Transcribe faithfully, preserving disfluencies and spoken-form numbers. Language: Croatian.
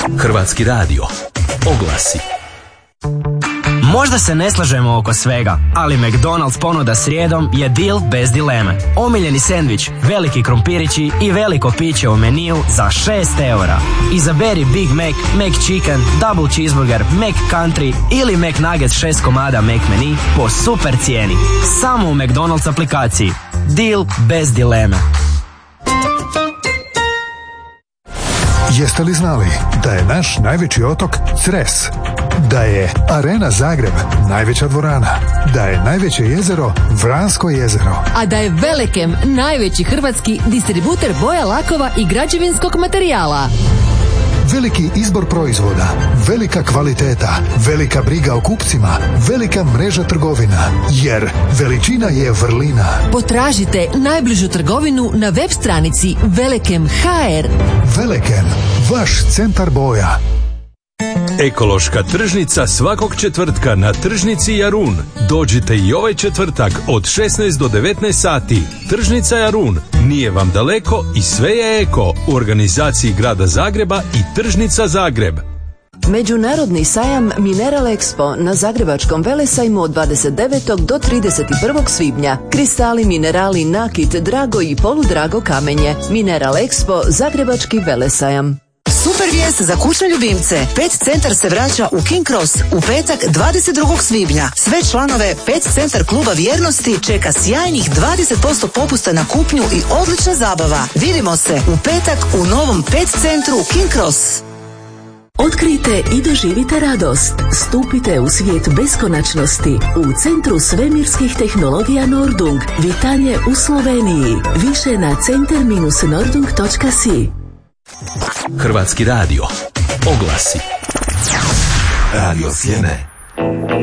Hrvatski radio. Oglasi. Možda se ne slažemo oko svega, ali McDonald's ponuda srijedom je deal bez dileme. Omiljeni sendvič, veliki krompirići i veliko piće u meniju za šest eura. Izaberi Big Mac, McChicken, Double Cheeseburger, McCountry ili McNuggets šest komada McMenu po super cijeni. Samo u McDonald's aplikaciji. Deal bez dileme. Jeste li znali da je naš najveći otok Cres? Da je Arena Zagreb najveća dvorana? Da je najveće jezero Vransko jezero? A da je Velekem najveći hrvatski distributer boja, lakova i građevinskog materijala? Veliki izbor proizvoda, velika kvaliteta, velika briga o kupcima, velika mreža trgovina, jer veličina je vrlina. Potražite najbližu trgovinu na web stranici Velekem punkt ha er. Velekem, vaš centar boja. Ekološka tržnica svakog četvrtka na tržnici Jarun. Dođite i ovaj četvrtak od šesnaest do devetnaest sati. Tržnica Jarun, nije vam daleko i sve je eko, u organizaciji Grada Zagreba i Tržnica Zagreb. Međunarodni sajam Mineral Expo na Zagrebačkom velesajmu od dvadeset devetog do trideset prvog svibnja. Kristali, minerali, nakit, drago i poludrago kamenje. Mineral Expo, Zagrebački velesajam. Super vijest za kućne ljubimce. Pet Centar se vraća u King Cross u petak dvadeset drugog svibnja. Sve članove Pet Centar kluba vjernosti čeka sjajnih dvadeset posto popusta na kupnju i odlična zabava. Vidimo se u petak u novom Pet Centru King Cross. Otkrijte i doživite radost. Stupite u svijet beskonačnosti u Centru svemirskih tehnologija Nordung, Vitanje u Sloveniji. Više na centar dash nordung točka si. Hrvatski radio. Oglasi. Radio Sjene.